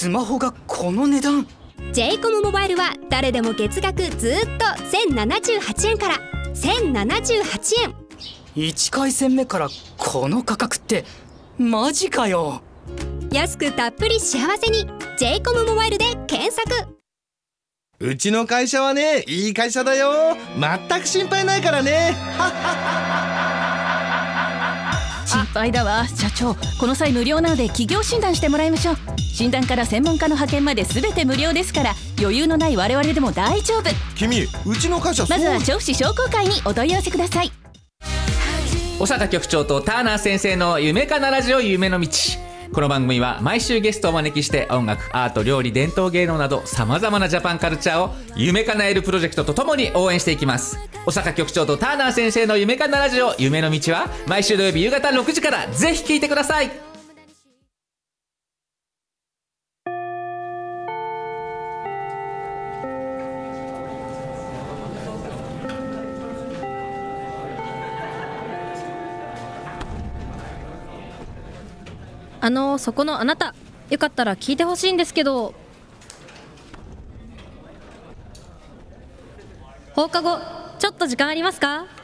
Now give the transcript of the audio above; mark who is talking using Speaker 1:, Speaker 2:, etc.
Speaker 1: スマホがこの値段。
Speaker 2: j コムモバイルは誰でも月額ずっと1078円から1078円。
Speaker 1: 1回戦目からこの価格ってマジかよ。
Speaker 2: 安くたっぷり幸せに j コムモバイルで検索。
Speaker 3: うちの会社はね、いい会社だよ。全く心配ないからね。
Speaker 4: 心配だわ社長。この際無料なので企業診断してもらいましょう。診断から専門家の派遣まで全て無料ですから、余裕のない我々でも大丈夫。
Speaker 3: 君、うちの会社
Speaker 4: まずは調布市商工会にお問い合わせください。
Speaker 5: 小坂局長とターナー先生の夢かなラジオ夢の道。この番組は毎週ゲストをお招きして音楽、アート、料理、伝統芸能などさまざまなジャパンカルチャーを夢かなえるプロジェクトとともに応援していきます。小坂局長とターナー先生の夢かなラジオ夢の道は毎週土曜日夕方6時からぜひ聞いてください。
Speaker 6: そこのあなた、よかったら聞いてほしいんですけど、放課後ちょっと時間ありますか？